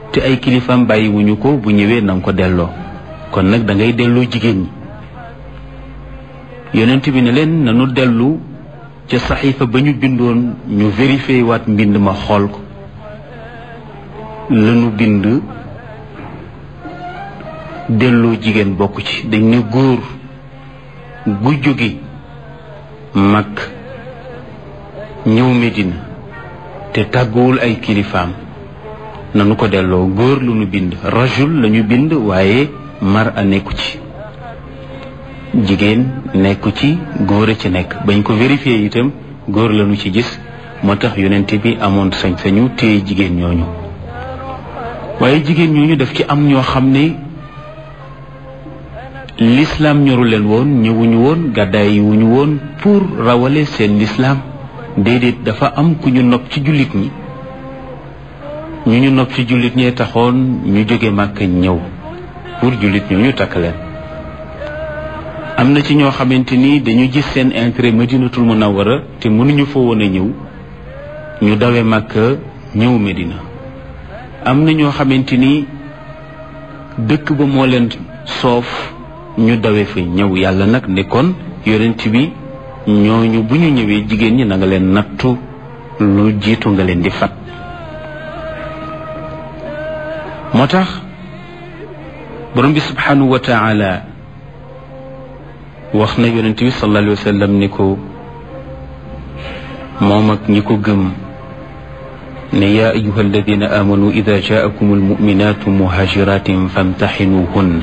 te ay kilifaam bàyyiwuñu ko bu ñëwee na nga ko delloo kon nag da ngay delloo jigéen ñi yonent bi ne leen nanu dellu ca saxiifa ba ñu bindoon ñu vérifié waat mbind ma xool ko lanu bind delloo jigéen bokk ci dañ ne góor gu jóge mag ñëw Medina te tàgguwul ay kilifaam nanu ko delloo góor lu nu bind rajul lañu bind waaye mar a nekku ci jigéen nekku ci góor a ci nekk bañ ko vérifié itam góor lañu ci gis moo tax yonent bi amoon sañ-sañu téye jigéen ñooñu waaye jigéen ñooñu daf ci am ñoo xam ne l'islam ñoru leen woon ñëwuñu woon gàddaay wuñu woon pour rawale seen l'islam déedéet dafa am ku ñu nopp ci jullit ñi ñu nopp ci jullit ñee taxoon ñu jóge màkk ñëw pour jullit ñooñu takk leen am na ci ñoo xamante ni dañu gis seen intérêt Madinatul Munawwara te mënuñu fa woon a ñëw ñu dawe màkk ñëw Medina am na ñoo xamante ni dëkk ba moo leen soof ñu dawe fa ñëw yàlla nag ne kon yonent bi ñooñu bu ñu ñëwee jigéen ñi na nga leen nattu lu jiitu nga leen di fat moo tax borom bi subhanahu wa taala wax na yonent bi sallallahu alayhi wa sallam ni ko moom ak ñi ko gëm ne yaa ayuha alladina amanu ida jaakum almuminatu muhajiratin famtaxinuhun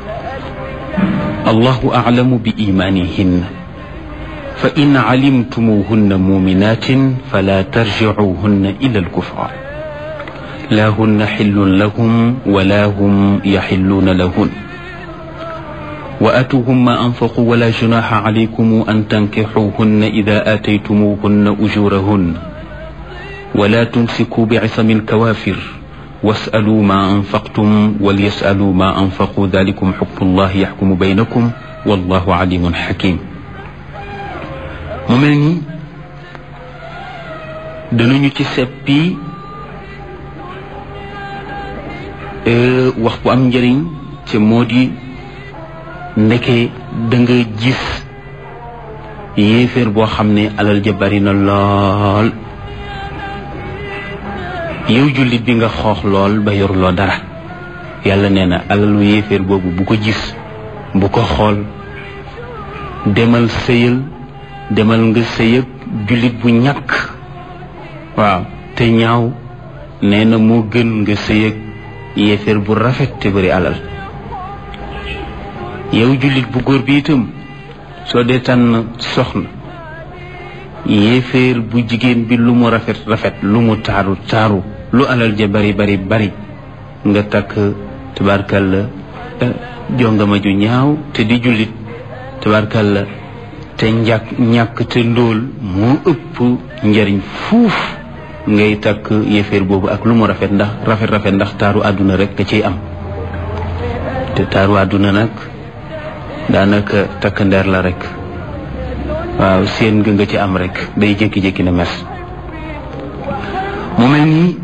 allahu aclamu bi imanihin fa in calimtumuhunna muminatin fala tarjicuhunna ila alkufar la hunna xillun lahum wala hum yaxilluuna lahun wa atuuhum ma anfaqu wala junaxa calaykum an tankixuuhunna ida aataytumuhunna ujurahunna wala tumsikuu bicisami alkawaafir wasaluu ma anfaqtum walyasaluu ma anfaqu dalikum xukmu llahi yaxkumu baynakum wallahu alimun xakim mu mel ni danañu ci seppi wax bu am njëriñ ca moo di ndeke da nga gis yéeféer boo xam ne alal ja bari na lool yow jullit bi nga xoox lool ba yoruloo dara yàlla nee na alalu yéeféer boobu bu ko gis bu ko xool demal sëyal demal nga sëyëg jullit bu ñàkk waaw te ñaaw nee na moo gën nga sëyëg yéeféer bu rafet te bari alal yow jullit bu góor bi itam soo dee tànn soxna yéeféer bu jigéen bi lu mu rafet rafet lu mu taaru taaru lu alal ja bari bari bari nga takk tabarkalla jongama ju ñaaw te di jullit tabarkalla te ñàkk te ndóol moo ëpp njariñ fuuf ngay takk yéeféer boobu ak lu mu rafet ndax rafet ndax taaru àdduna rek nga ciy am te taaru àdduna nag daanaka takk ndeer la rek waaw seen nga ci am rek day jékki-jékki na mes mu mel nii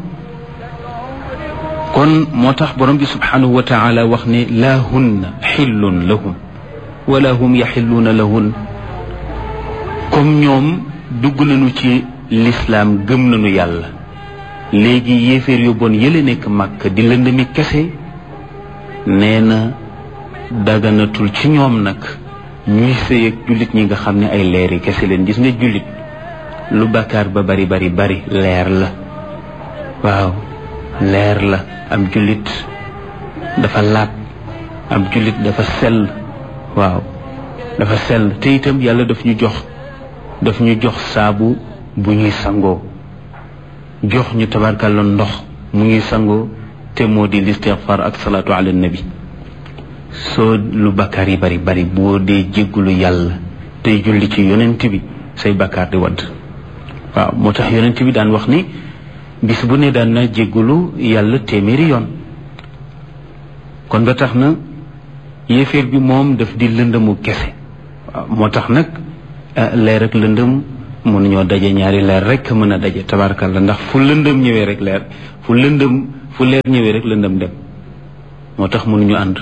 kon moo tax borom bi subhanahu wa taala wax ne laa hunna xillun lahum wala hum yaxilluuna lahun comme ñoom dugg nañu ci lislaam gëm nañu yàlla léegi yéeféer yu bon yële nekk Makka di lëndëmi kese nee na daganatul ci ñoom nag ñuy sëy ak jullit ñi nga xam ne ay leer yi kese leen gis nga jullit lu bàkkaar ba bari bari bari leer la waaw leer la am jullit dafa laab am jullit dafa sell waaw dafa sell te itam yàlla daf ñu jox saabu bu ñuy sangoo jox ñu tabarkalla ndox mu ñuy sangoo te moo di listighfar ak salaatu ala nabi soo lu bakkaar yi bari bari boo dee jéggulu yàlla tey julli ci yonent bi say bakkaar di wadd waaw moo tax yonent bi daan wax ni bis bu ne daan na jéggulu yàlla téeméeri yoon kon ba tax na yéeféer bi moom daf di lëndëmu kese waaw moo tax nag leer ak lëndëm mënuñoo daje ñaari leer rek mën a daje tabarkalla ndax fu lëndëm ñëwee rek leer fu leer ñëwee rek lëndëm dem moo tax mënuñu ànd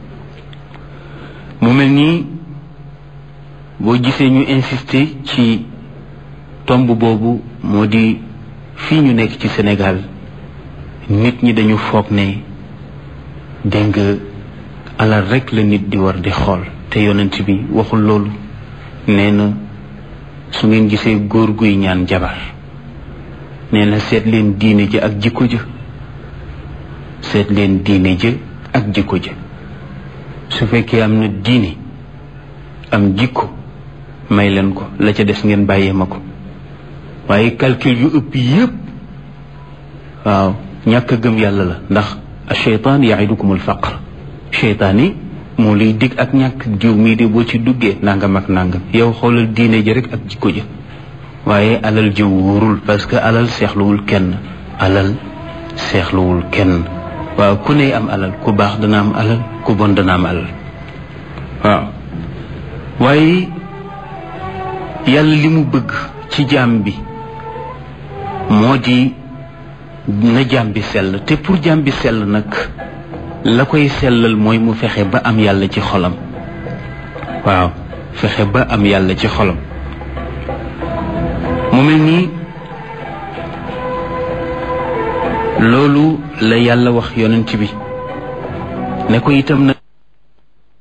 mu mel nii boo gisee ñu insister ci tomb boobu moo di fii ñu nekk ci Sénégal nit ñi dañu foog ne dégg nga alal rek la nit di war di xool te yonent bi waxul loolu nee na su ngeen gisee góor guy ñaan jabar nee na seet leen diine ja ak jikko ja seet leen diine ja ak jikko ja su fekkee am na diine am jikko may leen ko la ca des ngeen bàyyee ma ko waaye calcul yu ëpp yépp waaw ñàkk a gëm yàlla la ndax acheytaan yaidukumul faqr cheytaan yi moo lay dig ak ñàkk jiw mii de boo ci duggee nangam ak nangam yow xoolal diine ji rek ak jikko ja waaye alal ji wóorul parce que alal seexluwul kenn waaw ku ne am alal ku baax dana am alal ku bon dana am alal waaw waaye yàlla li mu bëgg ci jaam bi moo di na jaam bi sell te pour jaam bi sell nag la koy sellal mooy mu fexe ba am yàlla ci xolam waaw fexe ba am yàlla ci xolam mu mel nii loolu la yàlla wax yonent bi ne ko itam nag